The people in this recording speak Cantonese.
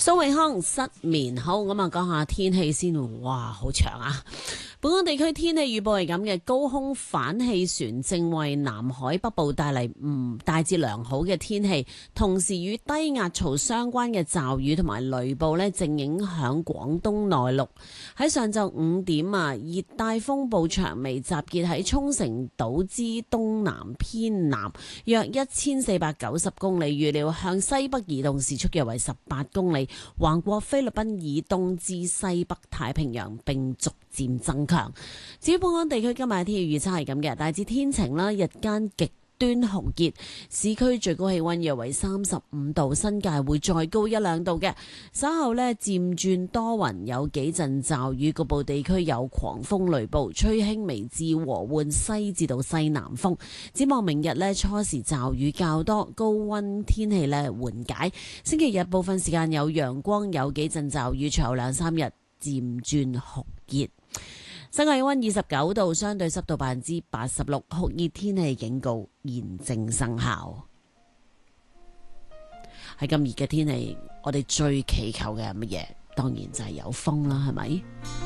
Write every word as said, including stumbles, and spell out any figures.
蘇永康失眠，好咁啊，講下天氣先。哇，好長啊！本港地區天氣預報係咁嘅，高空反氣旋正為南海北部帶嚟唔大致良好嘅天氣，同時與低壓槽相關嘅驟雨同埋雷暴呢，正影響廣東內陸。喺上晝五點啊，熱帶風暴長眉集結喺沖繩島之東南偏南約一千四百九十公里，預料向西北移動，時速約為十八公里，橫過菲律賓以東至西北太平洋，並逐漸增強。至於本港地區今日嘅天氣預測係咁嘅，大致天晴啦，日間極端酷熱，市區最高氣溫約為三十五度，新界會再高一兩度嘅。稍後呢漸轉多雲，有幾陣驟雨，局部地區有狂風雷暴，吹輕微至和緩西至到西南風。展望明日呢，初時驟雨較多，高溫天氣呢緩解。星期日部分時間有陽光，有幾陣驟雨，隨後兩三日漸轉酷熱。室外氣溫二十九度，相對濕度百分之八十六，酷熱天氣警告現正生效。喺咁熱嘅天氣，我哋最祈求嘅係乜嘢？當然就係有風啦，係咪？